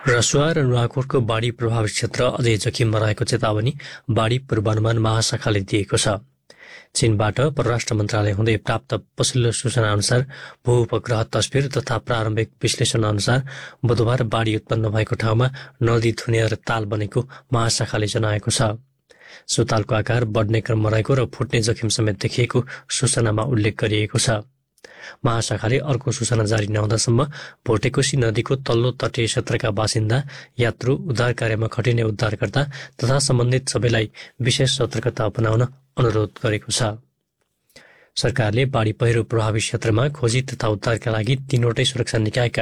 रसुवा र नुवाकोटको बाढी प्रभावित क्षेत्र अझै जोखिममा रहेको चेतावनी बाढी पूर्वानुमान महाशाखाले दिएको छ। चीनबाट परराष्ट्र मन्त्रालय हुँदै प्राप्त पछिल्लो सूचना अनुसार भू-उपग्रह तस्बिर तथा प्रारम्भिक विश्लेषण अनुसार बुधबार बाढी उत्पन्न भएको ठाउँमा नदी थुनिया र ताल बनेको महाशाखाले जनाएको छ। सो तालको आकार बढ्ने क्रममा रहेको र फुट्ने जोखिम समेत देखिएको सूचनामा उल्लेख गरिएको छ। महाशाखाले अर्को सूचना जारी नहुँदासम्म भोटेकोशी नदीको तल्लो तटीय क्षेत्रका बासिन्दा, यात्रु, उद्धार कार्यमा खटिने उद्धारकर्ता तथा सम्बन्धित सबैलाई विशेष सतर्कता अपनाउन अनुरोध गरेको छ। सरकारले बाढी पहिरो प्रभावित क्षेत्रमा खोजी तथा उद्धारका लागि 3वटै सुरक्षा निकायका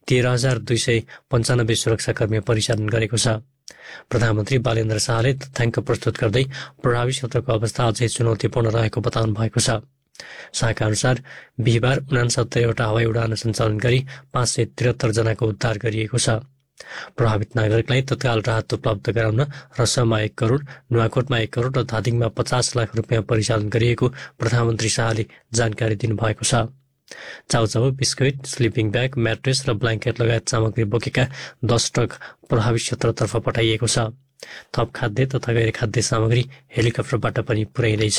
13,295 सुरक्षाकर्मी परिचालन गरेको छ। प्रधानमन्त्री बालेन्द्र शाहले तथ्याङ्क प्रस्तुत गर्दै प्रभावित क्षेत्रको अवस्था अझै चुनौतीपूर्ण रहेको बताउनु भएको छ। शाहका अनुसार बिहिबार 69वटा हवाई उडान सञ्चालन गरी 573 जनाको उद्धार गरिएको छ। प्रभावित नागरिकलाई तत्काल राहत उपलब्ध गराउन रसुवामा 1 करोड, नुवाकोटमा 1 करोड र धादिङमा 50 लाख रुपियाँ परिचालन गरिएको प्रधानमन्त्री शाहले जानकारी दिनुभएको छ। Chow chow, biscuit, sleeping bag, mattress र ब्ल्याङ्केट लगायत सामग्री बोकेका 10 ट्रक प्रभावित क्षेत्रतर्फ पठाइएको छ। थप खाद्य तथा गैर खाद्य सामग्री हेलिकप्टरबाट पनि पुर्याइँदैछ।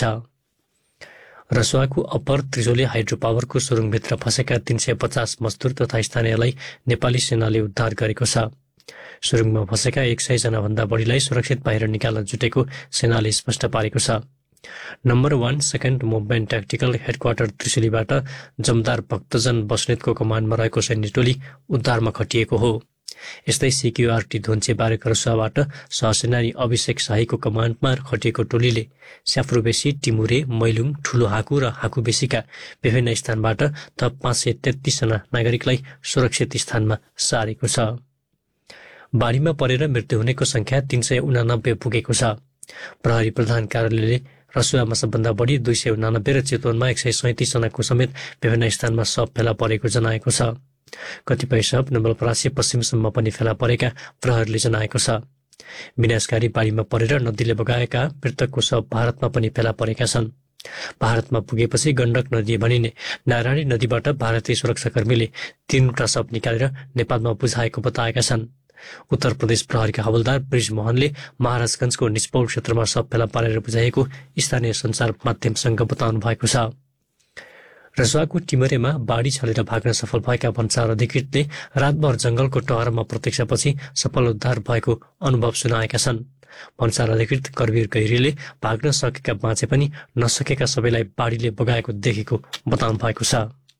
रसुवाको अप्पर त्रिशुली हाइड्रो पावरको सुरुङभित्र फँसेका 350 मजदुर तथा स्थानीयलाई नेपाली सेनाले उद्धार गरेको छ। सुरुङमा फँसेका 100 जना भन्दा बढीलाई सुरक्षित बाहिर निकाल्न जुटेको सेनाले स्पष्ट पारेको छ। Number 1 second movement tactical headquarter त्रिशुलीबाट जमदार भक्तजन बस्नेतको कमान्डमा रहेको सैन्य टोली उद्धारमा खटिएको हो। यस्तै CQRT धुन्चे बारेक रसुवाबाट सहसेनानी अभिषेक शाहीको कमान्डमा खटिएको टोलीले स्याफ्रुबेसी, टिमुरे, मैलुङ, ठुलो हाकु र हाकुबेसीका विभिन्न स्थानबाट थप 533 जना नागरिकलाई सुरक्षित स्थानमा सारेको छ। बाढीमा परेर मृत्यु हुनेको संख्या 389 पुगेको छ। प्रहरी प्रधान कार्यालयले रसुवामा सबभन्दा बढी 289 र चितवनमा 137 जनाको समेत विभिन्न स्थानमा शव फेला परेको जनाएको छ। कतिपय शव नवलपरासी पश्चिमसम्म पनि फेला परेका प्रहरीले जनाएको छ। विनाशकारी बाढीमा परेर नदीले बगाएका मृतकको शव भारतमा पनि फेला परेका छन्। भारतमा पुगेपछि गण्डक नदी भनिने नारायणी नदीबाट भारतीय सुरक्षाकर्मीले 3वटा शव निकालेर नेपालमा बुझाएको बताएका छन्। उत्तर प्रदेश प्रहरीका हवलदार ब्रिज मोहनले महाराजगंजको निष्पौल क्षेत्रमा शव फेला पारेर बुझाएको स्थानीय सञ्चार माध्यमसँग बताउनु भएको छ। रसुवाको टिमरेमा बाढी छलेर भाग्न सफल भएका भन्सार अधिकृतले रातभर जंगलको टहरमा प्रतीक्षापछि सफल उद्धार भएको अनुभव सुनाएका छन्। भन्सार अधिकृत करवीर गैरीले भाग्न सकेका बाँचे पनि नसकेका सबैलाई बाढीले बगाएको देखेको बताउनु भएको छ।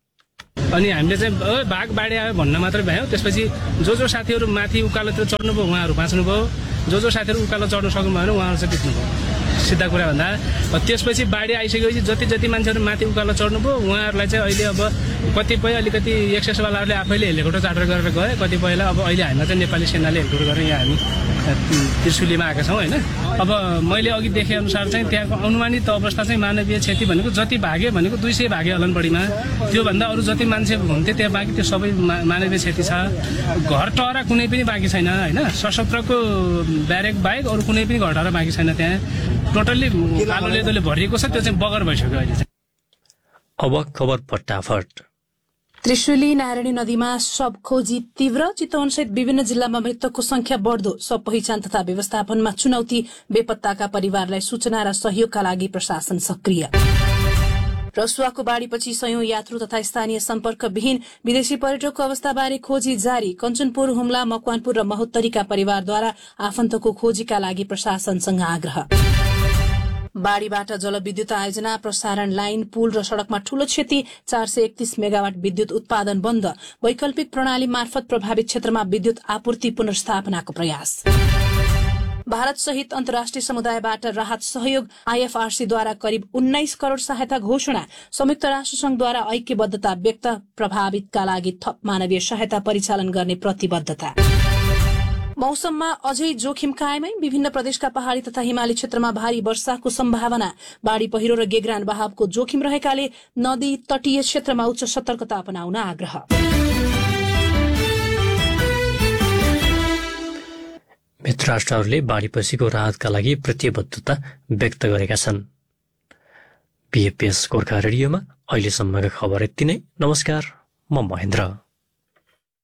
अनि हामीले चाहिँ भाग बाढी आयो भन्न मात्रै भयो। त्यसपछि जो साथीहरू माथि उकालोतिर चढ्नुभयो उहाँहरू बाँच्नुभयो, जो साथीहरू उकालो चढ्न सक्नु भएन उहाँहरू चाहिँ बित्नुभयो। सिधा कुरा भन्दा त्यसपछि बाढी आइसकेपछि जति मान्छेहरू माथि उकालो चढ्नुभयो उहाँहरूलाई चाहिँ अहिले अब कतिपय अलिकति एक्सेसवालाहरूले आफैले हेलिकप्टर चार्टर गरेर गए, कतिपयलाई अब अहिले हामीमा चाहिँ नेपाली सेनाले हेलिकप्टर गरेर यहाँ हामी त्रिशुलीमा आएका छौँ होइन। अब मैले अघि देखे अनुसार चाहिँ त्यहाँको अनुमानित अवस्था चाहिँ मानवीय क्षति भनेको जति भाग्यो भनेको 200 भाग्यो होला बढीमा। त्योभन्दा अरू जति मान्छे हुन्थे त्यहाँ बाँकी त्यो सबै मानवीय क्षति छ। घर टहरा कुनै पनि बाँकी छैन होइन। सशस्त्रको ब्यारेक बाहेक अरू कुनै पनि घर टहरा बाँकी छैन। त्यहाँ टोटल्ली कालो लेदोले भरिएको छ, त्यो चाहिँ बगर भइसक्यो अहिले चाहिँ। अब खबर फटाफट। त्रिशुली नारायणी नदीमा शव खोजी तीव्र, चितवनसहित विभिन्न जिल्लामा मृतकको संख्या बढ्दो, शव पहिचान तथा व्यवस्थापनमा चुनौती, बेपत्ताका परिवारलाई सूचना र सहयोगका लागि प्रशासन सक्रिय। रसुवाको बाढीपछि सयौं यात्रु तथा स्थानीय सम्पर्कविहीन विदेशी पर्यटकको अवस्थाबारे खोजी जारी। कञ्चनपुर, हुम्ला, मकवानपुर र महोत्तरीका परिवारद्वारा आफन्तको खोजीका लागि प्रशासनसँग आग्रह। बाढीबाट जलविद्युत आयोजना, प्रसारण लाइन, पुल र सड़कमा ठूलो क्षति, 431 मेगावाट विद्युत उत्पादन बन्द। वैकल्पिक प्रणाली मार्फत प्रभावित क्षेत्रमा विद्युत आपूर्ति पुनर्स्थापनाको प्रयास। भारत सहित अन्तर्राष्ट्रिय समुदायबाट राहत सहयोग, IFRC-द्वारा करिब 19 करोड़ सहायता घोषणा। संयुक्त राष्ट्र संघद्वारा ऐक्यबद्धता व्यक्त, प्रभावितका लागि थप मानवीय सहायता परिचालन गर्ने प्रतिबद्धता। मौसममा अझै जोखिम कायमै, विभिन्न प्रदेशका पहाड़ी तथा हिमाली क्षेत्रमा भारी वर्षाको सम्भावना। बाढ़ी पहिरो र गेग्रान बहावको जोखिम रहेकाले नदी तटीय क्षेत्रमा उच्च सतर्कता अपनाउन आग्रह। मित्र राष्ट्रहरूले बाढीपछिको राहतका लागि प्रतिबद्धता व्यक्त गरेका छन्। BFPS गोर्खा रेडियोमा अहिलेसम्मका खबर यति नै। नमस्कार, म महेन्द्र।